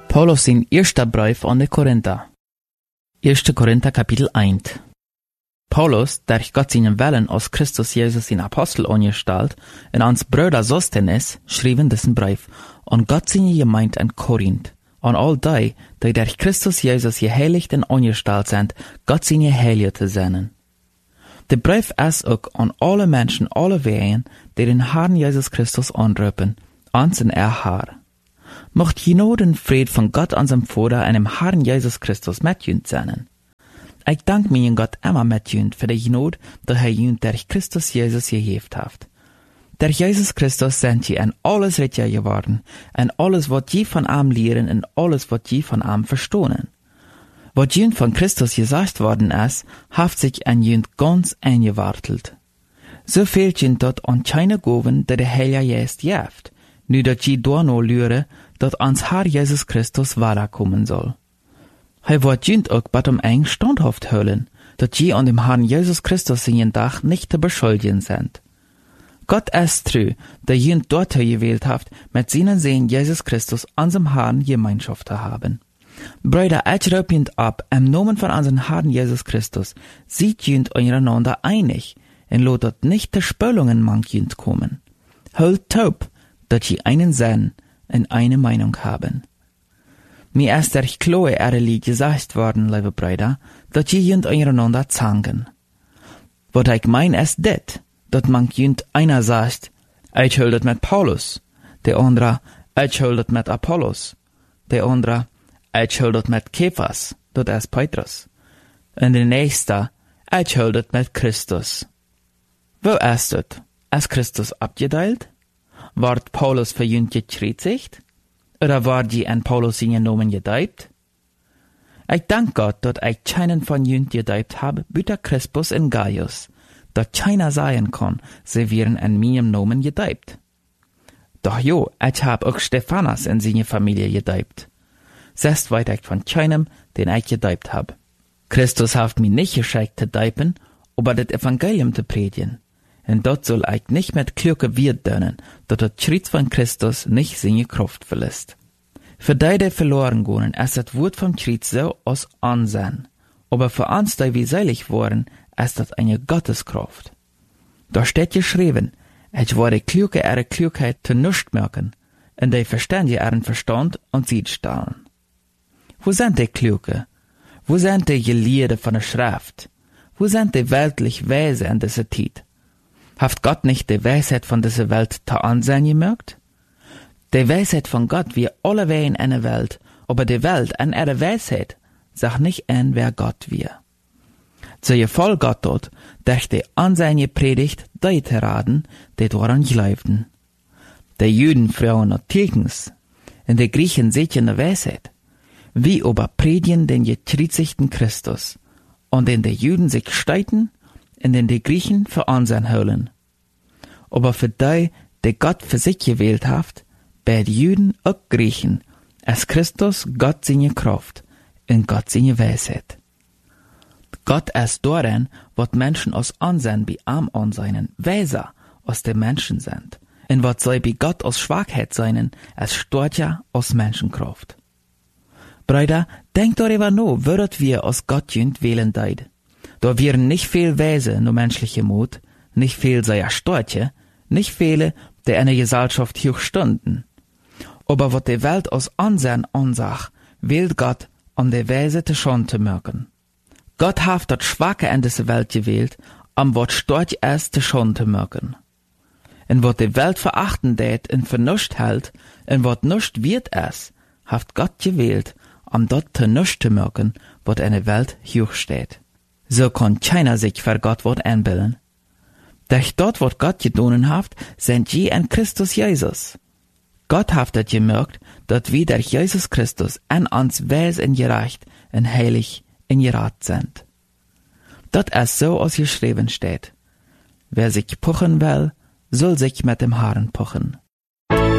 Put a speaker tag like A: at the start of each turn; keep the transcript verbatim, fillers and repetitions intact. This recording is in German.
A: Paulus sin eerste brief aan de Korinther. Eerste Korinther kapitel eins. Paulus, der Gott seinen Willen aus Christus Jesus in Apostel angestalt, und ans Brüder Sostenes, schrieben diesen Brief, an Gott seine Gemeinde in Korinth, an all die, die durch Christus Jesus geheiligt und angestalt sind, Gott seine Heilige zu senden. Der Brief ist auch an alle Menschen, alle Wehen, die den Herrn Jesus Christus anrufen, ans in er Herr. Mocht Genade und Fried von Gott, unserem Vater, und dem Herrn Jesus Christus mit jünd sein. Ich danke meinen Gott immer mit jünd für die Genade, die er jünd durch Christus Jesus gegeben hat. Der Jesus Christus sind je in alles recht geworden, in alles, was je von ihm lehren, und alles, was je von ihm verstehen. Was jünd von Christus gesagt worden ist, hat sich an jünd ganz eingewartelt. So fehlt jünd dort an keine Goven, die der Heilige Geist gibt, nu dat je door no lure, dat ans Herr Jesus Christus weiterkommen soll. Hij wordt jünd ook bat um eng standhaft hüllen, dat je an dem Herrn Jesus Christus in Dach nicht zu beschuldigen sind. Gott ist treu, der jünd dort gewählt haft, mit seinen Sehen Jesus Christus unserem Herrn Gemeinschaft zu haben. Brüder, ich rufe jünd ab, im Namen von unserem Herrn Jesus Christus, seid jünd einander einig, und lot dort nicht zu Spöllungen mang jünd kommen. Hört taub, dat je einen Sinn und eine Meinung haben. Mir ist der Chloe ehrlich gesagt worden, liebe Brüder, dat je jünd einander zangen. Wat ich mein ist dit, dat man jünd einer sagt, ich hüldet mit Paulus, der andere, ich hüldet mit Apollos, der andere, ich hüldet mit Kephas, dat ist Petrus, und der nächste, ich hüldet mit Christus. Wo ist het? Ist Christus abgeteilt? Ward Paulus für jünd gekreuzigt? Oder ward die an Paulus in Namen gedeibt? Ich dank Gott, dass ich keinen von jünd gedeibt habe, büter Crispus und Gaius, dass keiner sagen kann, sie wären an meinem Namen gedeibt. Doch jo, ich hab auch Stephanas in seine Familie gedeibt. Sest weit ich von keinem, den ich gedeibt hab. Christus hat mich nicht geschickt zu deipen, aber das Evangelium zu predigen. Und dort soll ich nicht mit Klüge wird dönen, dat der Schritt von Christus nicht seine Kraft verlässt. Für die, die verloren gehen, ist das Wort vom Schritt so aus Ansehen. Aber für uns, die wir selig waren, ist das eine Gotteskraft. Da steht geschrieben, ich werde Klüge ihre Klugheit zu nichts merken, und die Verständige ihren Verstand und sie stellen. Wo sind die Klüge? Wo sind die Gelehrten von der Schrift? Wo sind die weltlich Weise in dieser Zeit? Haft Gott nicht die Weisheit von dieser Welt zu ansehen gemerkt? Die Weisheit von Gott wie alle Wehen in der Welt, aber die Welt an ihrer Weisheit sagt nicht an, wer Gott wir. So gefall Gott dort, durch die Ansehen gepredigt, die zu raten, die daran glaubten. Die Juden Frauen und Tekens, und die Griechen seht der Weisheit, wie aber predigen den gekreuzigten Christus, und in die Juden sich streiten, in den die Griechen für Ansehen holen. Aber für die, die Gott für sich gewählt hat, bei den Juden auch Griechen, ist Christus Gott seine Kraft und Gott seine Weisheit. Gott ist darin, was Menschen aus Ansehen bei ihm ansehen, weiser aus den Menschen sind, und was sie bei Gott aus Schwachheit seien, ist stärker aus Menschenkraft. Brüder, denkt darüber nach, würdet wir aus Gott jünd wählen deid. Da wären nicht viel Weise nur menschliche Mut, nicht viel sehr Storche, nicht viele, die eine Gesellschaft hoch stunden. Aber was die Welt aus Ansehen ansach, wählt Gott, um die Weise zu schon zu merken. Gott hat das Schwache in dieser Welt gewählt, um was Storch ist zu schon zu merken. Und was die Welt verachten tät und für nichts hält, und was nichts wird es, hat Gott gewählt, um dort zu nichts zu merken, was in der Welt hoch steht. So kann keiner sich für Gott Wort einbilden. Durch dort, was Gott getan hat, sind je in Christus Jesus. Gott hat das gemerkt, dass wir durch Jesus Christus an uns weis und gerecht und heilig und gerat sind. Das ist so, als geschrieben steht. Wer sich puchen will, soll sich mit dem Herrn puchen.